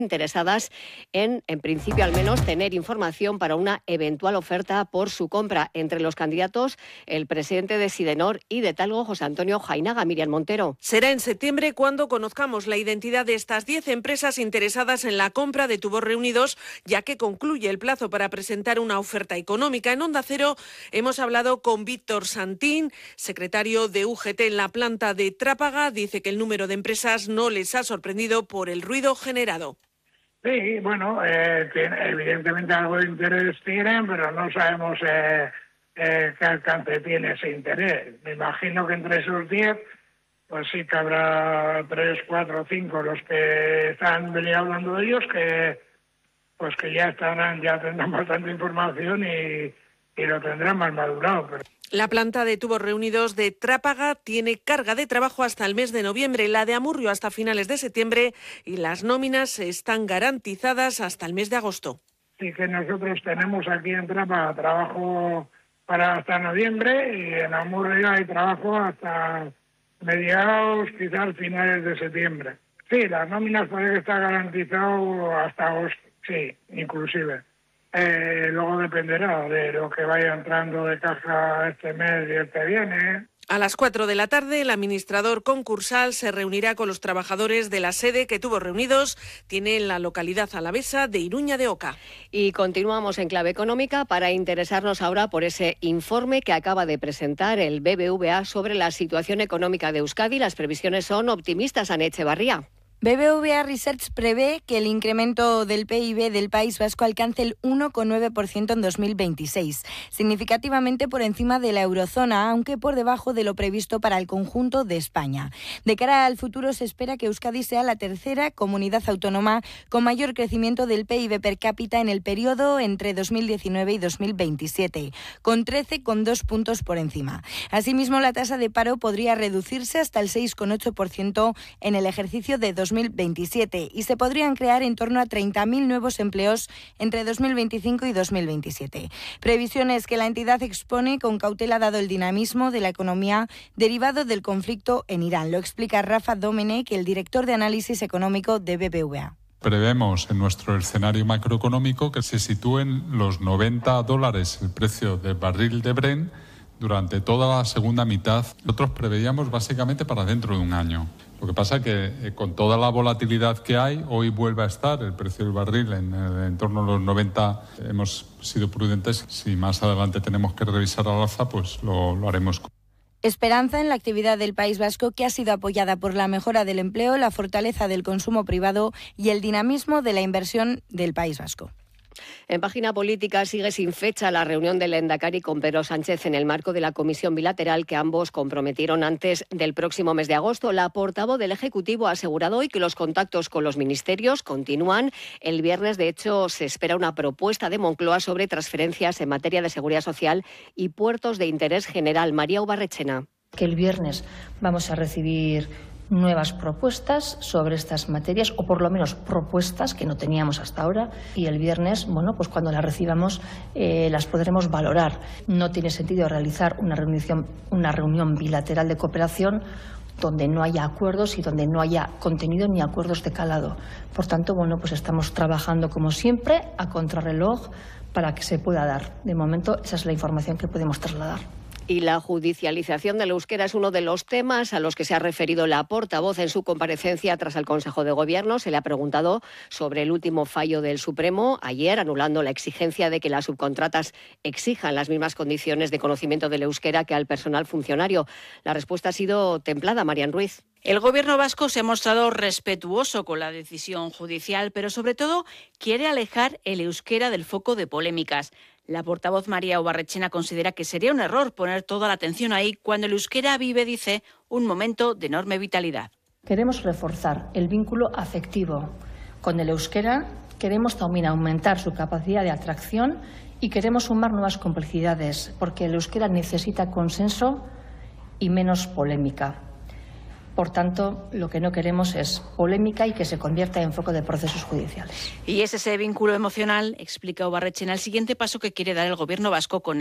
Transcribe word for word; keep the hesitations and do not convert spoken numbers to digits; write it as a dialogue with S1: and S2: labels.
S1: interesadas en, en principio al menos, tener información para una eventual oferta por su compra. Entre los candidatos, el presidente de Sidenor y de Talgo, José Antonio Jainaga. Miriam Montero.
S2: Será en septiembre cuando conozcamos la identidad de estas diez empresas interesadas en la compra de Tubos Reunidos, ya que concluye el plazo para presentar una oferta económica. En Onda Cero hemos hablado con Víctor Santín, secretario de U G T en la planta de Trápaga. Dice que el número de empresas no les ha sorprendido por el ruido generado.
S3: Sí, bueno, eh, tiene, evidentemente algo de interés tienen, pero no sabemos eh, eh, qué alcance tiene ese interés. Me imagino que entre esos diez, pues sí que habrá tres, cuatro, cinco los que están venido hablando de ellos, que pues que ya estarán, ya tendrán bastante información y, y lo tendrán más madurado. Pero...
S2: La planta de Tubos Reunidos de Trápaga tiene carga de trabajo hasta el mes de noviembre, la de Amurrio hasta finales de septiembre y las nóminas están garantizadas hasta el mes de agosto.
S3: Sí que nosotros tenemos aquí en Trápaga trabajo para hasta noviembre y en Amurrio hay trabajo hasta mediados, quizás finales de septiembre. Sí, las nóminas puede que estar garantizado hasta agosto, sí, inclusive. Eh, luego dependerá de lo que vaya entrando de caja este mes y el que viene.
S2: A las cuatro de la tarde, el administrador concursal se reunirá con los trabajadores de la sede que Tubos Reunidos tiene en la localidad alavesa de Iruña de Oca.
S1: Y continuamos en clave económica para interesarnos ahora por ese informe que acaba de presentar el B B V A sobre la situación económica de Euskadi. Las previsiones son optimistas, Ane Echevarría.
S4: B B V A Research prevé que el incremento del P I B del País Vasco alcance el uno coma nueve por ciento en dos mil veintiséis, significativamente por encima de la eurozona, aunque por debajo de lo previsto para el conjunto de España. De cara al futuro, se espera que Euskadi sea la tercera comunidad autónoma con mayor crecimiento del P I B per cápita en el periodo entre dos mil diecinueve y dos mil veintisiete, con trece coma dos puntos por encima. Asimismo, la tasa de paro podría reducirse hasta el seis coma ocho por ciento en el ejercicio de dos mil veintisiete y se podrían crear en torno a treinta mil nuevos empleos entre dos mil veinticinco y dos mil veintisiete. Previsiones que la entidad expone con cautela dado el dinamismo de la economía derivado del conflicto en Irán. Lo explica Rafa Domenech, el director de análisis económico de B B V A.
S5: Prevemos en nuestro escenario macroeconómico que se sitúen los noventa dólares el precio del barril de Brent durante toda la segunda mitad. Nosotros preveíamos básicamente para dentro de un año. Lo que pasa es que eh, con toda la volatilidad que hay, hoy vuelve a estar el precio del barril en, en, en torno a los noventa. Hemos sido prudentes. Si más adelante tenemos que revisar al alza, pues lo, lo haremos.
S4: Esperanza en la actividad del País Vasco, que ha sido apoyada por la mejora del empleo, la fortaleza del consumo privado y el dinamismo de la inversión del País Vasco.
S1: En página política sigue sin fecha la reunión del Lehendakari con Pedro Sánchez en el marco de la comisión bilateral que ambos comprometieron antes del próximo mes de agosto. La portavoz del Ejecutivo ha asegurado hoy que los contactos con los ministerios continúan. El viernes, de hecho, se espera una propuesta de Moncloa sobre transferencias en materia de seguridad social y puertos de interés general. María Ubarrechena.
S6: Que el viernes vamos a recibir nuevas propuestas sobre estas materias, o por lo menos propuestas que no teníamos hasta ahora, y el viernes, bueno, pues cuando las recibamos eh, las podremos valorar. No tiene sentido realizar una reunión, una reunión bilateral de cooperación donde no haya acuerdos y donde no haya contenido ni acuerdos de calado. Por tanto, bueno, pues estamos trabajando como siempre a contrarreloj para que se pueda dar. De momento, esa es la información que podemos trasladar.
S1: Y la judicialización del euskera es uno de los temas a los que se ha referido la portavoz en su comparecencia tras el Consejo de Gobierno. Se le ha preguntado sobre el último fallo del Supremo ayer, anulando la exigencia de que las subcontratas exijan las mismas condiciones de conocimiento del euskera que al personal funcionario. La respuesta ha sido templada, Marian Ruiz.
S7: El Gobierno vasco se ha mostrado respetuoso con la decisión judicial, pero sobre todo quiere alejar el euskera del foco de polémicas. La portavoz María Ubarrechena considera que sería un error poner toda la atención ahí cuando el euskera vive, dice, un momento de enorme vitalidad.
S6: Queremos reforzar el vínculo afectivo con el euskera, queremos también aumentar su capacidad de atracción y queremos sumar nuevas complicidades, porque el euskera necesita consenso y menos polémica. Por tanto, lo que no queremos es polémica y que se convierta en foco de procesos judiciales.
S7: Y es ese vínculo emocional, explica Ubarrechena, el siguiente paso que quiere dar el Gobierno vasco con